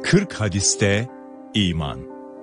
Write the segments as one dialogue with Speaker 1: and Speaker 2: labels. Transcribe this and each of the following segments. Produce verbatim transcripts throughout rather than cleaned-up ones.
Speaker 1: kırk hadiste iman.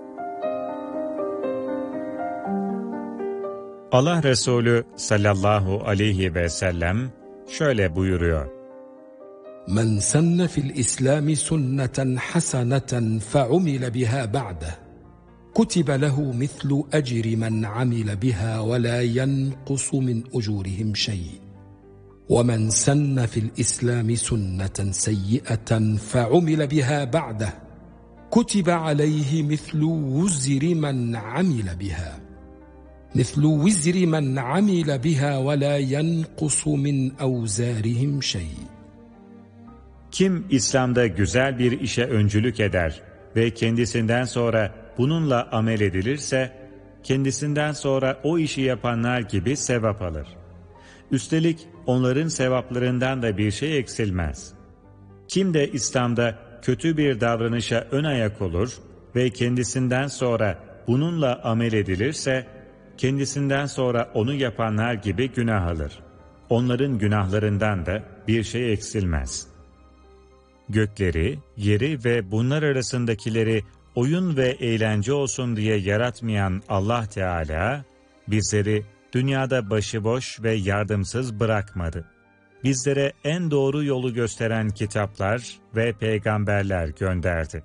Speaker 2: Allah Resulü sallallahu aleyhi ve sellem şöyle buyuruyor:
Speaker 3: Men senne fil İslami sünneten haseneten fe'umile biha ba'de kutibe lehu mislu ecri men amile biha ve la yenkusu min ucurihim şey. وَمَنْ سَنَّ فِي الْإِسْلَامِ سُنَّةً سَيِّئَةً فَعُمِلَ بِهَا بَعْدَهُ كُتِبَ عَلَيْهِ مِثْلُ وِزْرِ مَنْ عَمِلَ بِهَا مِثْلُ وِزْرِ مَنْ عَمِلَ بِهَا وَلَا يَنْقُصُ مِنْ أَوْزَارِهِمْ شَيْءٍ.
Speaker 2: Kim İslam'da güzel bir işe öncülük eder ve kendisinden sonra bununla amel edilirse, kendisinden sonra o işi yapanlar gibi sevap alır. Üstelik onların sevaplarından da bir şey eksilmez. Kim de İslam'da kötü bir davranışa ön ayak olur ve kendisinden sonra bununla amel edilirse, kendisinden sonra onu yapanlar gibi günah alır. Onların günahlarından da bir şey eksilmez. Gökleri, yeri ve bunlar arasındakileri oyun ve eğlence olsun diye yaratmayan Allah Teala, bizleri dünyada başıboş ve yardımsız bırakmadı. Bizlere en doğru yolu gösteren kitaplar ve peygamberler gönderdi.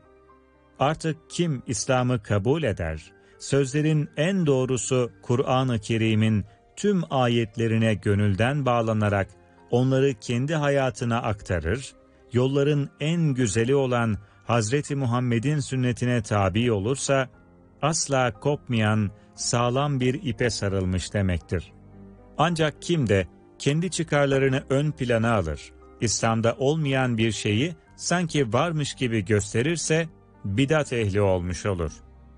Speaker 2: Artık kim İslam'ı kabul eder, sözlerin en doğrusu Kur'an-ı Kerim'in tüm ayetlerine gönülden bağlanarak onları kendi hayatına aktarır, yolların en güzeli olan Hazreti Muhammed'in sünnetine tabi olursa, asla kopmayan sağlam bir ipe sarılmış demektir. Ancak kim de kendi çıkarlarını ön plana alır, İslam'da olmayan bir şeyi sanki varmış gibi gösterirse, bidat ehli olmuş olur.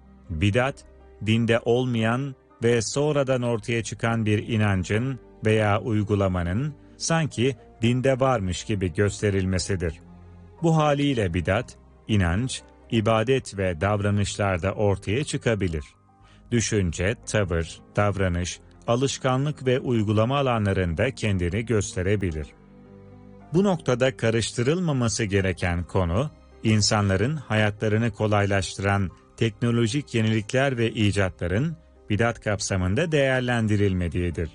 Speaker 2: Bidat, dinde olmayan ve sonradan ortaya çıkan bir inancın veya uygulamanın sanki dinde varmış gibi gösterilmesidir. Bu haliyle bidat, inanç, ibadet ve davranışlarda ortaya çıkabilir. Düşünce, tavır, davranış, alışkanlık ve uygulama alanlarında kendini gösterebilir. Bu noktada karıştırılmaması gereken konu, insanların hayatlarını kolaylaştıran teknolojik yenilikler ve icatların bidat kapsamında değerlendirilmediğidir.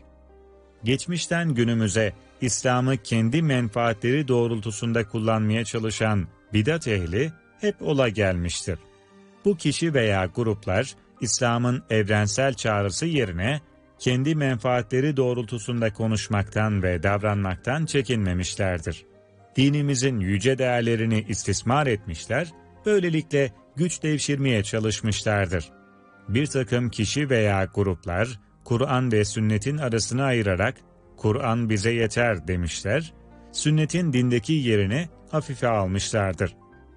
Speaker 2: Geçmişten günümüze İslam'ı kendi menfaatleri doğrultusunda kullanmaya çalışan bidat ehli hep ola gelmiştir. Bu kişi veya gruplar, İslam'ın evrensel çağrısı yerine kendi menfaatleri doğrultusunda konuşmaktan ve davranmaktan çekinmemişlerdir. Dinimizin yüce değerlerini istismar etmişler, böylelikle güç devşirmeye çalışmışlardır. Bir takım kişi veya gruplar, Kur'an ve sünnetin arasını ayırarak, Kur'an bize yeter demişler, sünnetin dindeki yerini hafife almışlardır.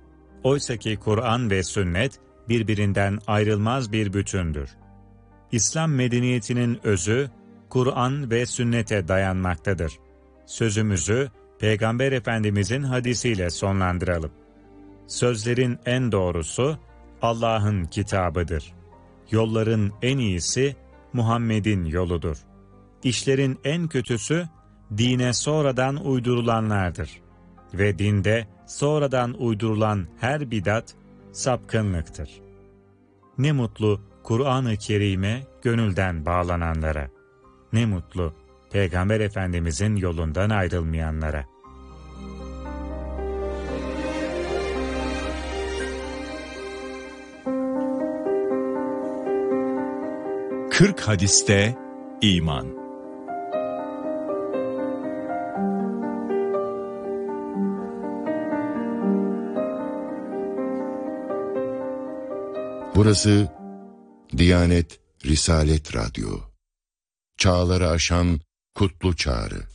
Speaker 2: Oysa ki Kur'an ve sünnet, birbirinden ayrılmaz bir bütündür. İslam medeniyetinin özü, Kur'an ve sünnete dayanmaktadır. Sözümüzü, Peygamber Efendimizin hadisiyle sonlandıralım. Sözlerin en doğrusu, Allah'ın kitabıdır. Yolların en iyisi, Muhammed'in yoludur. İşlerin en kötüsü, dine sonradan uydurulanlardır. Ve dinde sonradan uydurulan her bidat, sapkınlıktır. Ne mutlu Kur'an-ı Kerim'e gönülden bağlananlara. Ne mutlu Peygamber Efendimizin yolundan ayrılmayanlara.
Speaker 1: kırk hadiste iman.
Speaker 4: Burası Diyanet Risalet Radyo. Çağları aşan kutlu çağrı.